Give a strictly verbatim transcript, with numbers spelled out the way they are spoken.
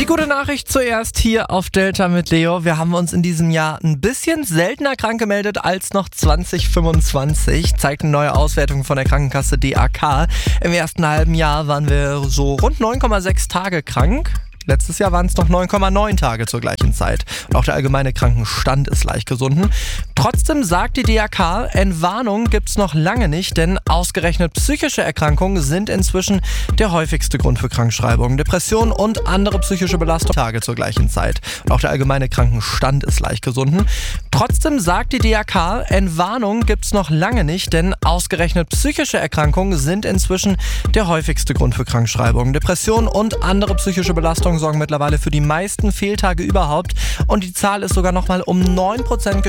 gute Nachricht zuerst hier auf Delta mit Leo. Wir haben uns in diesem Jahr ein bisschen seltener krank gemeldet als noch zwanzig fünfundzwanzig, zeigt eine neue Auswertung von der Krankenkasse D A K. Im ersten halben Jahr waren wir so rund neun Komma sechs Tage krank. Letztes Jahr waren es noch neun Komma neun Tage zur gleichen Zeit. Und auch der allgemeine Krankenstand ist leicht gesunken. Trotzdem sagt die D A K, Entwarnung gibt's noch lange nicht, denn ausgerechnet psychische Erkrankungen sind inzwischen der häufigste Grund für Krankschreibungen. Depressionen und andere psychische Belastungen Tage zur gleichen Zeit. Und auch der allgemeine Krankenstand ist leicht gesunken. Trotzdem sagt die D A K, Entwarnung gibt's noch lange nicht, denn ausgerechnet psychische Erkrankungen sind inzwischen der häufigste Grund für Krankschreibungen. Depressionen und andere psychische Belastungen sorgen mittlerweile für die meisten Fehltage überhaupt und die Zahl ist sogar nochmal um neun Prozent